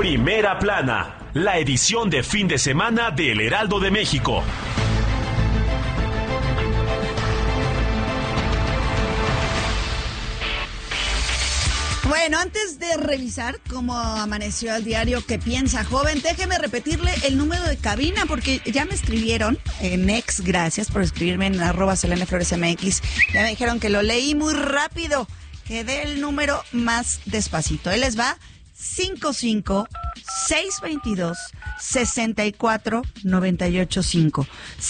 Primera Plana, la edición de fin de semana del Heraldo de México. Bueno, antes de revisar cómo amaneció el diario Que Piensa Joven, déjeme repetirle el número de cabina porque ya me escribieron en X, gracias por escribirme en @SeleneFloresMX. Ya me dijeron que lo leí muy rápido, que dé el número más despacito. Ahí les va: 55-622-64985.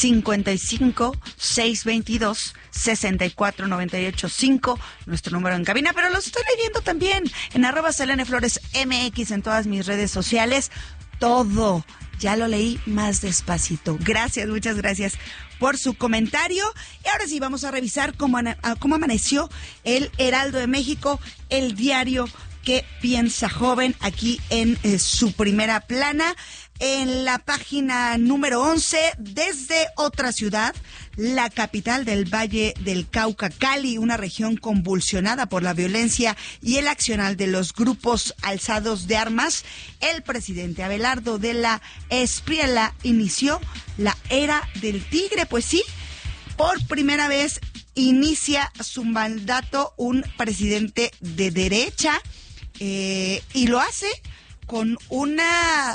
55-622-64985, nuestro número en cabina, pero los estoy leyendo también en @SeleneFloresMX en todas mis redes sociales. Todo, ya lo leí más despacito. Gracias, muchas gracias por su comentario. Y ahora sí, vamos a revisar cómo amaneció el Heraldo de México, el diario Que Piensa Joven, aquí en su primera plana. En la página número 11, desde otra ciudad, la capital del Valle del Cauca, Cali, una región convulsionada por la violencia y el accionar de los grupos alzados de armas, el presidente Abelardo de la Espriella inició la era del tigre. Pues sí, por primera vez inicia su mandato un presidente de derecha, y lo hace con una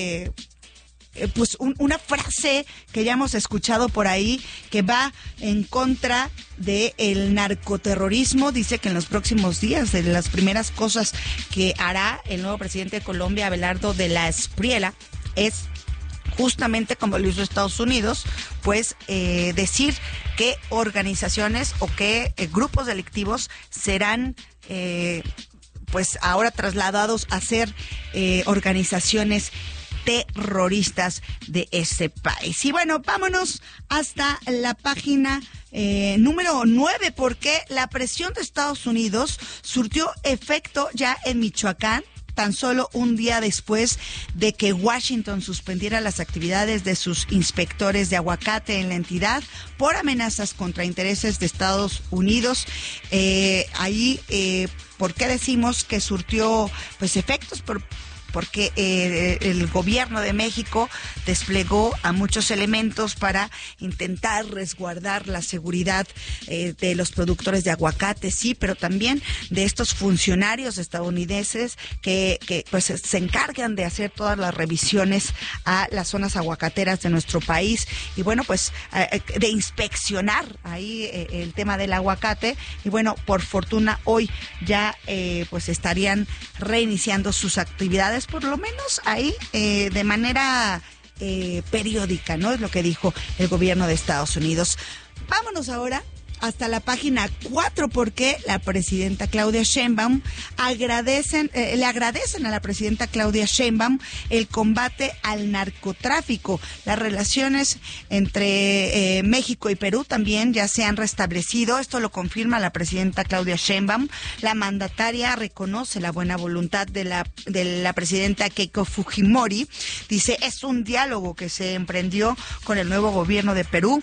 una frase que ya hemos escuchado por ahí, que va en contra del narcoterrorismo. Dice que en los próximos días, de las primeras cosas que hará el nuevo presidente de Colombia, Abelardo de la Espriella, es justamente como lo hizo Estados Unidos, pues decir qué organizaciones o qué grupos delictivos serán pues ahora trasladados a ser organizaciones terroristas de ese país. Y bueno, vámonos hasta la página número 9, porque la presión de Estados Unidos surtió efecto ya en Michoacán, tan solo un día después de que Washington suspendiera las actividades de sus inspectores de aguacate en la entidad por amenazas contra intereses de Estados Unidos. ¿Por qué decimos que surtió pues efectos? Porque el gobierno de México desplegó a muchos elementos para intentar resguardar la seguridad de los productores de aguacate, sí, pero también de estos funcionarios estadounidenses que pues se encargan de hacer todas las revisiones a las zonas aguacateras de nuestro país, y bueno, pues de inspeccionar ahí el tema del aguacate. Y bueno, por fortuna hoy ya pues estarían reiniciando sus actividades, por lo menos ahí de manera periódica, ¿no? Es lo que dijo el gobierno de Estados Unidos. Vámonos ahora hasta la página 4, porque la presidenta Claudia Sheinbaum le agradecen a la presidenta Claudia Sheinbaum el combate al narcotráfico. Las relaciones entre México y Perú también ya se han restablecido. Esto lo confirma la presidenta Claudia Sheinbaum. La mandataria reconoce la buena voluntad de la presidenta Keiko Fujimori. Dice, es un diálogo que se emprendió con el nuevo gobierno de Perú.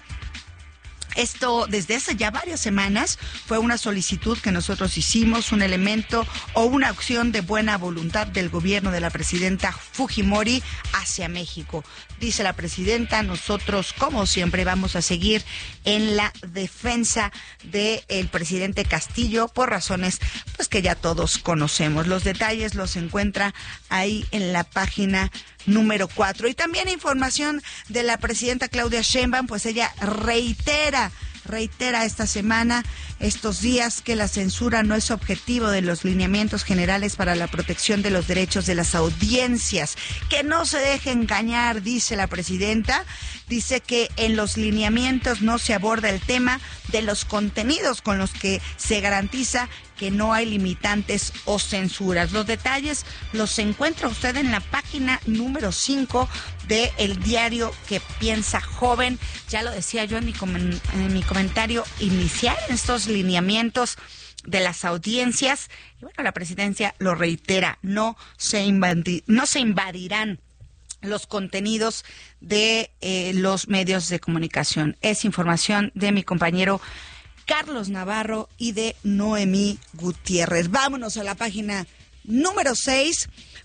Esto desde hace ya varias semanas fue una solicitud que nosotros hicimos, un elemento o una acción de buena voluntad del gobierno de la presidenta Fujimori hacia México. Dice la presidenta, nosotros como siempre vamos a seguir en la defensa del presidente Castillo por razones pues que ya todos conocemos. Los detalles los encuentra ahí en la página número 4. Y también información de la presidenta Claudia Sheinbaum, pues ella reitera esta semana, estos días, que la censura no es objetivo de los lineamientos generales para la protección de los derechos de las audiencias. Que no se deje engañar, dice la presidenta. Dice que en los lineamientos no se aborda el tema de los contenidos con los que se garantiza que no hay limitantes o censuras. Los detalles los encuentra usted en la página número 5 de el diario Que Piensa Joven. Ya lo decía yo en mi comentario inicial, estos lineamientos de las audiencias. Y bueno, la presidencia lo reitera, no se invadirán los contenidos de los medios de comunicación. Es información de mi compañero Carlos Navarro y de Noemí Gutiérrez. Vámonos a la página número 6,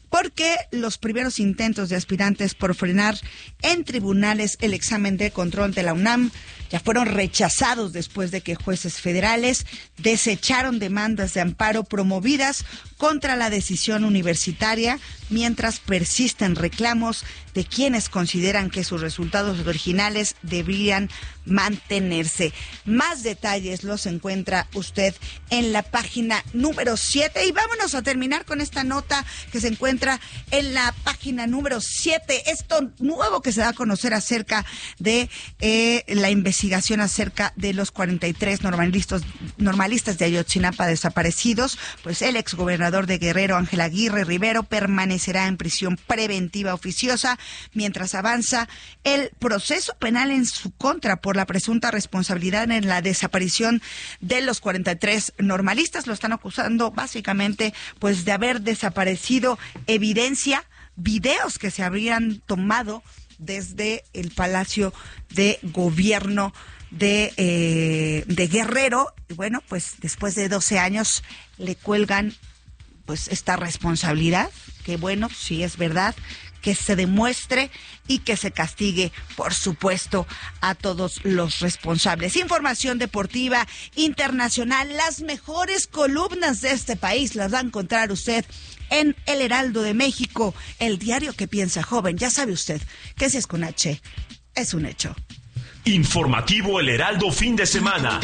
porque los primeros intentos de aspirantes por frenar en tribunales el examen de control de la UNAM ya fueron rechazados después de que jueces federales desecharon demandas de amparo promovidas contra la decisión universitaria, mientras persisten reclamos de quienes consideran que sus resultados originales deberían mantenerse. Más detalles los encuentra usted en la página número 7. Y vámonos a terminar con esta nota que se encuentra en la página número 7. Esto nuevo que se da a conocer acerca de la investigación acerca de los 43 normalistas de Ayotzinapa desaparecidos. Pues el exgobernador de Guerrero, Ángel Aguirre Rivero, permanecerá en prisión preventiva oficiosa mientras avanza el proceso penal en su contra por la presunta responsabilidad en la desaparición de los 43 normalistas. Lo están acusando básicamente pues de haber desaparecido evidencia, videos que se habrían tomado desde el Palacio de Gobierno de Guerrero. Y bueno, pues después de 12 años le cuelgan pues esta responsabilidad, que bueno, si es verdad, que se demuestre y que se castigue, por supuesto, a todos los responsables. Información deportiva internacional, las mejores columnas de este país las va a encontrar usted en El Heraldo de México, el diario que piensa joven. Ya sabe usted que si es con H, es un hecho. Informativo El Heraldo fin de semana.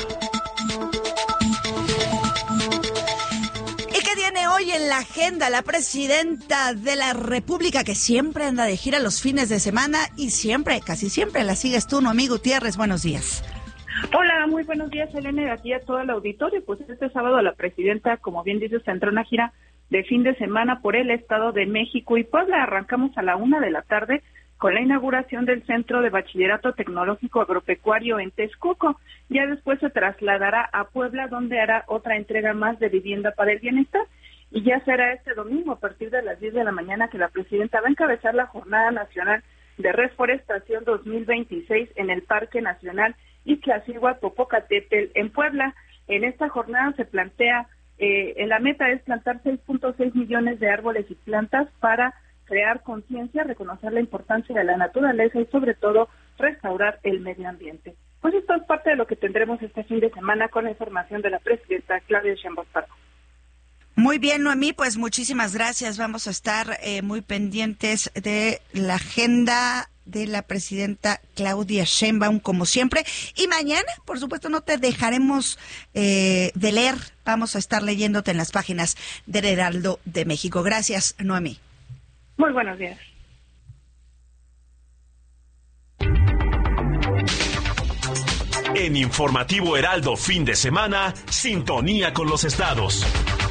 Hoy en la agenda la presidenta de la República, que siempre anda de gira los fines de semana y siempre, casi siempre la sigues tú, Noemí Gutiérrez. Buenos días. Hola, muy buenos días, Elena, y aquí a todo el auditorio. Pues este sábado la presidenta, como bien dices, entró en una gira de fin de semana por el Estado de México y Puebla. Arrancamos a la 1:00 p.m. con la inauguración del Centro de Bachillerato Tecnológico Agropecuario en Texcoco. Ya después se trasladará a Puebla, donde hará otra entrega más de Vivienda para el Bienestar. Y ya será este domingo, a partir de las 10 de la mañana, que la presidenta va a encabezar la Jornada Nacional de Reforestación 2026 en el Parque Nacional Iztaccíhuatl-Popocatépetl en Puebla. En esta jornada se plantea, la meta es plantar 6.6 millones de árboles y plantas para crear conciencia, reconocer la importancia de la naturaleza y sobre todo restaurar el medio ambiente. Pues esto es parte de lo que tendremos este fin de semana con la información de la presidenta Claudia Sheinbaum Pardo. Muy bien, Noemí, pues muchísimas gracias. Vamos a estar muy pendientes de la agenda de la presidenta Claudia Sheinbaum, como siempre. Y mañana, por supuesto, no te dejaremos de leer. Vamos a estar leyéndote en las páginas del Heraldo de México. Gracias, Noemí. Muy buenos días. En Informativo Heraldo fin de semana, sintonía con los estados.